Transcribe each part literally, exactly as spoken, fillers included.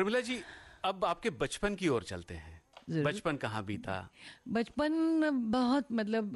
प्रमिला जी, अब आपके बचपन की ओर चलते हैं। बचपन कहाँ बीता? बचपन बहुत मतलब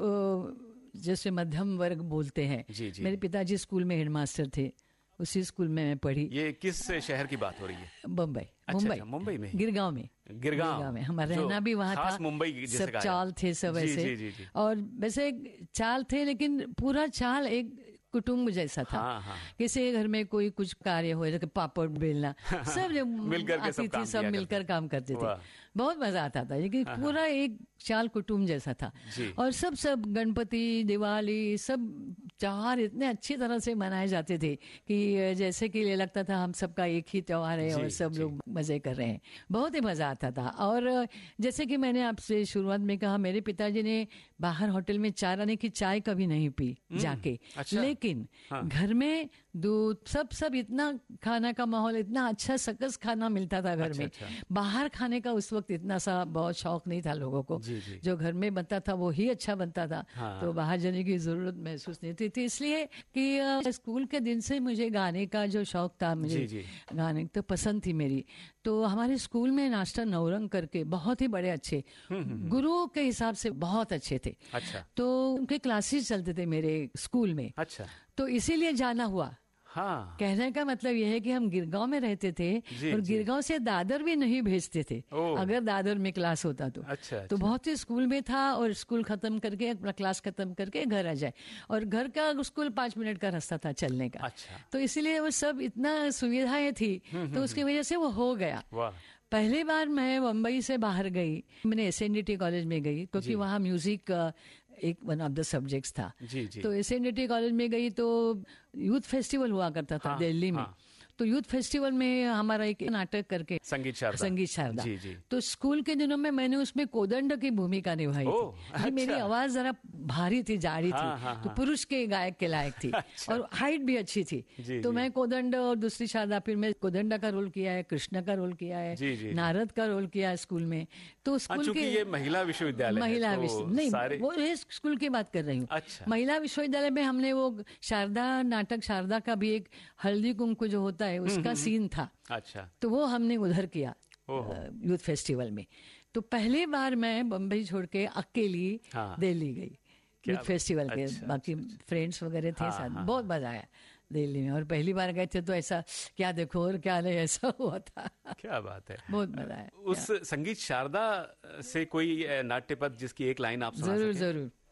जैसे मध्यम वर्ग बोलते हैं। जी जी। मेरे पिताजी स्कूल में हेडमास्टर थे, उसी स्कूल में मैं पढ़ी। ये किस शहर की बात हो रही है? बम्बई। अच्छा, मुंबई अच्छा, मुंबई में, गिरगांव में। गिरगांव में हमारा रहना भी वहाँ था। मुंबई सब चाल थे सब ऐसे। जी, जी, जी। और वैसे चाल थे, लेकिन पूरा चाल एक कुटुंब जैसा था। हाँ, हाँ। किसी घर में कोई कुछ कार्य हो, जैसे पापड़ बेलना, सब जो मिलकर के आती सब थी, सब मिलकर काम करते थे। बहुत मजा आता था, लेकिन पूरा एक चाल कुटुंब जैसा था। और सब सब गणपति, दिवाली, सब त्योहार इतने अच्छी तरह से मनाए जाते थे कि जैसे कि लगता था हम सबका एक ही त्योहार है और सब लोग मजे कर रहे हैं। बहुत ही मजा आता था। और जैसे कि मैंने आपसे शुरुआत में कहा, मेरे पिताजी ने बाहर होटल में चार आने की चाय कभी नहीं पी जाके। अच्छा। लेकिन हाँ। घर में दूध सब सब इतना खाना का माहौल, इतना अच्छा सकस खाना मिलता था घर अच्छा, में। अच्छा। बाहर खाने का उस वक्त इतना सा बहुत शौक नहीं था लोगों को। जी, जी। जो घर में बनता था वो ही अच्छा बनता था। हाँ। तो बाहर जाने की जरूरत महसूस नहीं थी। इसलिए कि स्कूल के दिन से मुझे गाने का जो शौक था, मुझे जी, जी। गाने तो पसंद थी मेरी। तो हमारे स्कूल में मास्टर नौरंग करके बहुत ही बड़े अच्छे गुरु के हिसाब से बहुत अच्छे थे। अच्छा। तो उनके क्लासेस चलते थे मेरे स्कूल में। अच्छा। तो इसीलिए जाना हुआ। हाँ। कहने का मतलब यह है कि हम गिरगांव में रहते थे और गिरगांव से दादर भी नहीं भेजते थे अगर दादर में क्लास होता तो। अच्छा, तो अच्छा। बहुत ही स्कूल में था और स्कूल खत्म करके अपना क्लास खत्म करके घर आ जाए, और घर का स्कूल पांच मिनट का रास्ता था चलने का। अच्छा। तो इसीलिए वो सब इतना सुविधाएं थी, तो उसकी वजह से वो हो गया। पहली बार मैं मुंबई से बाहर गई, मैंने S N D T college में गई, क्योंकि वहाँ म्यूजिक एक वन ऑफ द सब्जेक्ट्स था। जी, जी। तो S N D T college में गई तो यूथ फेस्टिवल हुआ करता था। हाँ, दिल्ली में। हाँ। तो यूथ फेस्टिवल में हमारा एक नाटक करके संगीत शारदा संगीत शारदा जी, जी। तो स्कूल के दिनों में मैंने उसमें कोदंड की भूमिका निभाई थी। अच्छा। मेरी आवाज जरा भारी थी, जाड़ी हाँ, थी। हाँ, तो पुरुष के गायक के लायक थी। अच्छा। और हाइट भी अच्छी थी। जी, तो जी। मैं कोदंड और दूसरी शारदा, फिर मैं कोदंडा का रोल किया है, कृष्ण का रोल किया है, जी, जी, नारद का रोल किया है स्कूल में। तो स्कूल के ये महिला विश्वविद्यालय महिला नहीं सारे... वो स्कूल की बात कर रही हूँ। अच्छा। महिला विश्वविद्यालय में हमने वो शारदा नाटक, शारदा का भी एक हल्दी कुंकु जो होता है उसका सीन था। अच्छा। तो वो हमने उधर किया यूथ फेस्टिवल में। तो पहली बार मैं बम्बई छोड़ के अकेली हाँ। दिल्ली गई यूथ फेस्टिवल के। अच्छा, बाकी अच्छा, फ्रेंड्स वगैरह थे हाँ, साथ। हाँ, बहुत मजा आया दिल्ली में, और पहली बार गए थे तो ऐसा क्या देखो और क्या नहीं, ऐसा हुआ था। क्या बात है, बहुत मजा आया। उस संगीत शारदा से कोई नाट्य पद जिसकी एक लाइन आप सुना जरूर जरूर